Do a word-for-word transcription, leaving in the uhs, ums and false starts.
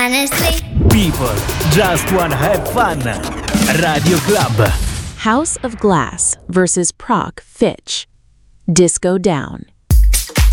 honestly. People just wanna have fun. Radio Club. House of Glass versus Proc Fitch. Disco Down.